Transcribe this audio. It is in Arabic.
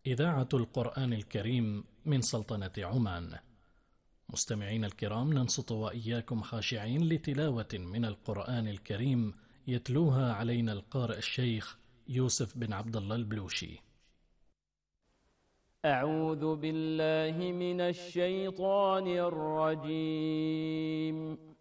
إذاعة القرآن الكريم من سلطنة عمان. مستمعين الكرام، ننصت وإياكم خاشعين لتلاوة من القرآن الكريم يتلوها علينا القارئ الشيخ يوسف بن عبد الله البلوشي. أعوذ بالله من الشيطان الرجيم.